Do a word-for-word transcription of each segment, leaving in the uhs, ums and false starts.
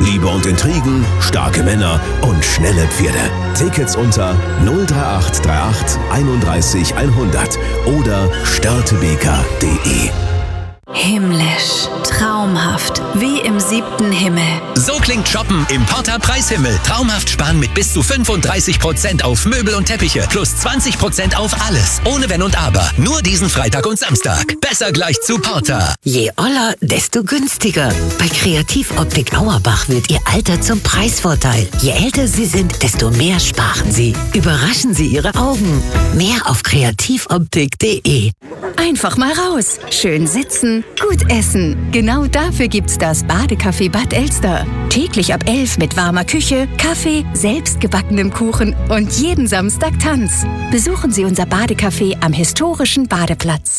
Liebe und Intrigen, starke Männer und schnelle Pferde. Tickets unter null drei acht drei acht einunddreißig hundert oder störtebeker punkt de. Himmlisch, traumhaft, wie im siebten Himmel. So klingt Shoppen im Porta Preishimmel. Traumhaft sparen mit bis zu fünfunddreißig Prozent auf Möbel und Teppiche plus zwanzig Prozent auf alles. Ohne Wenn und Aber. Nur diesen Freitag und Samstag. Besser gleich zu Porta. Je oller, desto günstiger. Bei Kreativoptik Auerbach wird Ihr Alter zum Preisvorteil. Je älter Sie sind, desto mehr sparen Sie. Überraschen Sie Ihre Augen. Mehr auf kreativoptik punkt de. Einfach mal raus. Schön sitzen, gut essen. Genau dafür gibt's das Badecafé Bad Elster. Täglich ab elf mit warmer Küche, Kaffee, selbstgebackenem Kuchen und jeden Samstag Tanz. Besuchen Sie unser Badecafé am historischen Badeplatz.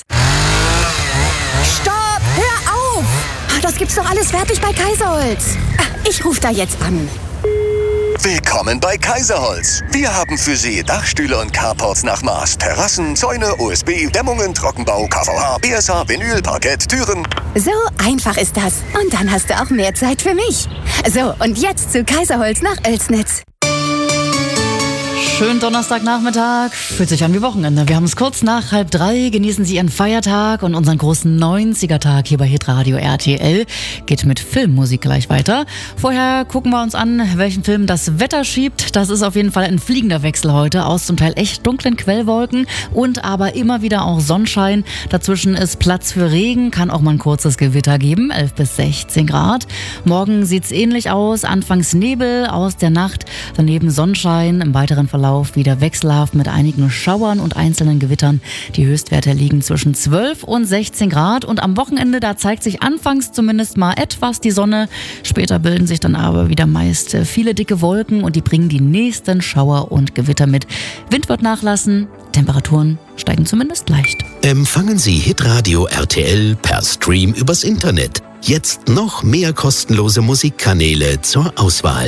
Stopp! Hör auf! Das gibt's doch alles fertig bei Kaiserholz. Ich rufe da jetzt an. Willkommen bei Kaiserholz. Wir haben für Sie Dachstühle und Carports nach Maß, Terrassen, Zäune, O S B, Dämmungen, Trockenbau, K V H, B S H, Vinyl, Parkett, Türen. So einfach ist das. Und dann hast du auch mehr Zeit für mich. So, und jetzt zu Kaiserholz nach Oelsnitz. Schönen Donnerstagnachmittag. Fühlt sich an wie Wochenende. Wir haben es kurz nach halb drei. Genießen Sie Ihren Feiertag und unseren großen neunziger-Tag hier bei Hitradio R T L. Geht mit Filmmusik gleich weiter. Vorher gucken wir uns an, welchen Film das Wetter schiebt. Das ist auf jeden Fall ein fliegender Wechsel heute aus zum Teil echt dunklen Quellwolken und aber immer wieder auch Sonnenschein. Dazwischen ist Platz für Regen, kann auch mal ein kurzes Gewitter geben, elf bis sechzehn Grad. Morgen sieht's ähnlich aus. Anfangs Nebel aus der Nacht, daneben Sonnenschein, im weiteren Verlauf wieder wechselhaft mit einigen Schauern und einzelnen Gewittern. Die Höchstwerte liegen zwischen zwölf und sechzehn Grad und am Wochenende, da zeigt sich anfangs zumindest mal etwas die Sonne. Später bilden sich dann aber wieder meist viele dicke Wolken und die bringen die nächsten Schauer und Gewitter mit. Wind wird nachlassen, Temperaturen steigen zumindest leicht. Empfangen Sie Hitradio R T L per Stream übers Internet. Jetzt noch mehr kostenlose Musikkanäle zur Auswahl.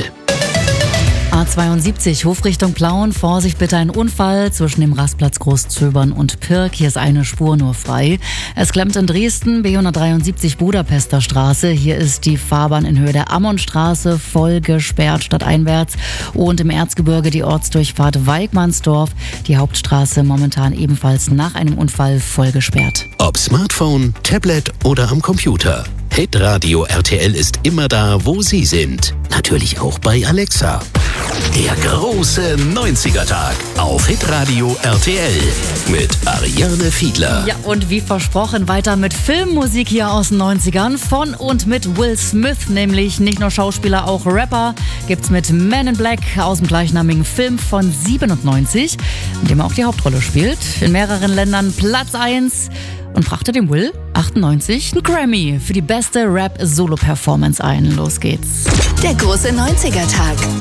A zweiundsiebzig, Hofrichtung Plauen, Vorsicht bitte, ein Unfall zwischen dem Rastplatz Großzöbern und Pirk. Hier ist eine Spur nur frei. Es klemmt in Dresden, B hundertdreiundsiebzig Budapester Straße. Hier ist die Fahrbahn in Höhe der Ammonstraße voll gesperrt stadteinwärts. Und im Erzgebirge die Ortsdurchfahrt Weigmannsdorf. Die Hauptstraße momentan ebenfalls nach einem Unfall voll gesperrt. Ob Smartphone, Tablet oder am Computer. Hitradio R T L ist immer da, wo Sie sind. Natürlich auch bei Alexa. Der große neunziger-Tag auf Hitradio R T L mit Ariane Fiedler. Ja, und wie versprochen weiter mit Filmmusik hier aus den neunzigern. Von und mit Will Smith, nämlich nicht nur Schauspieler, auch Rapper. Gibt's mit Men in Black aus dem gleichnamigen Film von siebenundneunzig, in dem er auch die Hauptrolle spielt. In mehreren Ländern Platz eins. Und brachte dem Will achtundneunzig einen Grammy für die beste Rap-Solo-Performance ein. Los geht's. Der große neunziger-Tag.